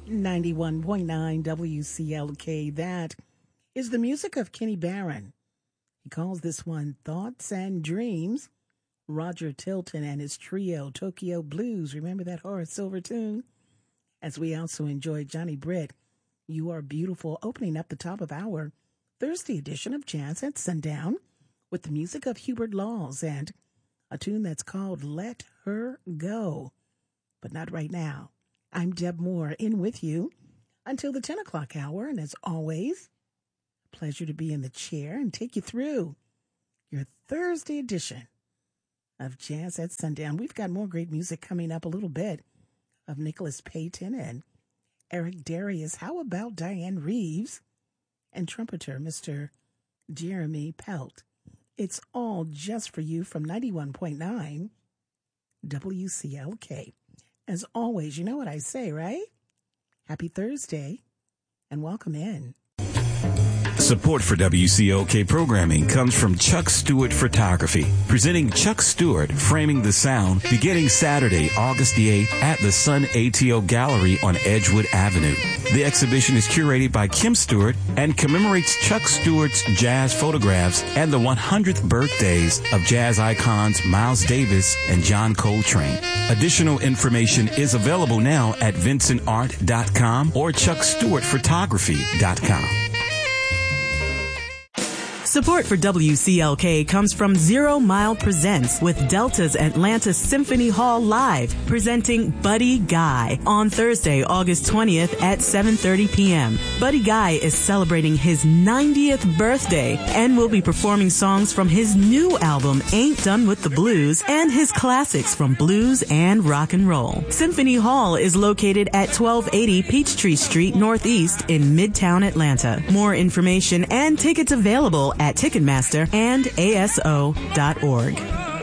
91.9 WCLK. That is the music of Kenny Barron. He calls this one Thoughts and Dreams. Roger Tilton and his trio, Tokyo Blues. Remember that Horace Silver tune? As we also enjoy Johnny Britt, You Are Beautiful, opening up the top of our Thursday edition of Jazz at Sundown with the music of Hubert Laws and a tune that's called Let Her Go. But not right now. I'm Deb Moore in with you until the 10 o'clock hour. And as always, pleasure to be in the chair and take you through your Thursday edition of Jazz at Sundown. We've got more great music coming up, a little bit of Nicholas Payton and Eric Darius. How about Diane Reeves and trumpeter Mr. Jeremy Pelt? It's all just for you from 91.9 WCLK. As always, you know what I say, right? Happy Thursday and welcome in. Support for WCLK programming comes from Chuck Stewart Photography, presenting Chuck Stewart Framing the Sound beginning Saturday, August the 8th at the Sun ATO Gallery on Edgewood Avenue. The exhibition is curated by Kim Stewart and commemorates Chuck Stewart's jazz photographs and the 100th birthdays of jazz icons Miles Davis and John Coltrane. Additional information is available now at vincentart.com or chuckstewartphotography.com. Support for WCLK comes from Zero Mile Presents with Delta's Atlanta Symphony Hall Live, presenting Buddy Guy on Thursday, August 20th at 7:30 p.m. Buddy Guy is celebrating his 90th birthday and will be performing songs from his new album, Ain't Done with the Blues, and his classics from blues and rock and roll. Symphony Hall is located at 1280 Peachtree Street Northeast in Midtown Atlanta. More information and tickets available at Ticketmaster and ASO.org.